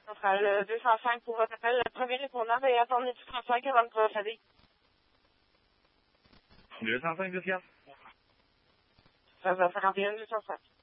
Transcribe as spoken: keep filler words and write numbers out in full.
Ça sera le deux cent cinq pour votre appel. Le premier répondant, veuillez attendre le trente-cinq avant de procéder. deux cent cinq, Lucas. Ça va cinquante et un, deux cent cinq.